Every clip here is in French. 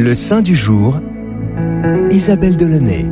Le saint du jour, Isabelle Delaunay.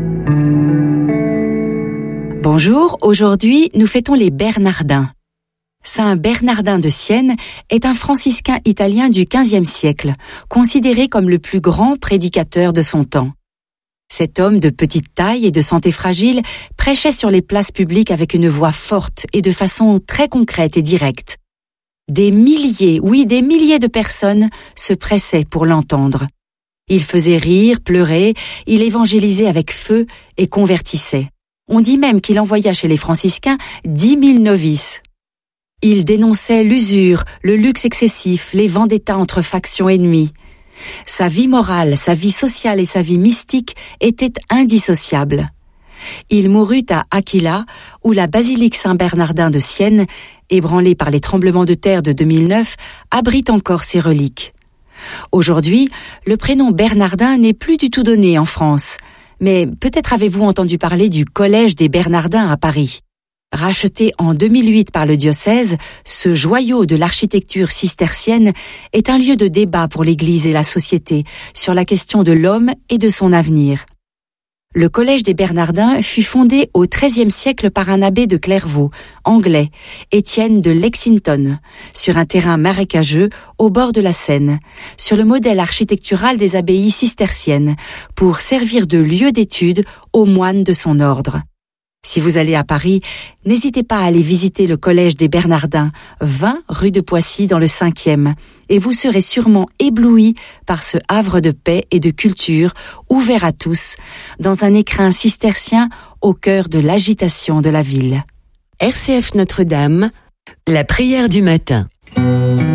Bonjour, aujourd'hui nous fêtons les Bernardins. Saint Bernardin de Sienne est un franciscain italien du XVe siècle, considéré comme le plus grand prédicateur de son temps. Cet homme de petite taille et de santé fragile prêchait sur les places publiques avec une voix forte et de façon très concrète et directe. Des milliers de personnes se pressaient pour l'entendre. Il faisait rire, pleurer, il évangélisait avec feu et convertissait. On dit même qu'il envoya chez les franciscains 10 000 novices. Il dénonçait l'usure, le luxe excessif, les vendettas entre factions ennemies. Sa vie morale, sa vie sociale et sa vie mystique étaient indissociables. Il mourut à Aquila, où la basilique Saint-Bernardin de Sienne, ébranlée par les tremblements de terre de 2009, abrite encore ses reliques. Aujourd'hui, le prénom Bernardin n'est plus du tout donné en France, mais peut-être avez-vous entendu parler du Collège des Bernardins à Paris. Racheté en 2008 par le diocèse, ce joyau de l'architecture cistercienne est un lieu de débat pour l'Église et la société sur la question de l'homme et de son avenir. Le Collège des Bernardins fut fondé au XIIIe siècle par un abbé de Clairvaux, anglais, Étienne de Lexington, sur un terrain marécageux au bord de la Seine, sur le modèle architectural des abbayes cisterciennes, pour servir de lieu d'étude aux moines de son ordre. Si vous allez à Paris, n'hésitez pas à aller visiter le Collège des Bernardins, 20 rue de Poissy dans le 5e, et vous serez sûrement ébloui par ce havre de paix et de culture ouvert à tous, dans un écrin cistercien au cœur de l'agitation de la ville. RCF Notre-Dame, la prière du matin.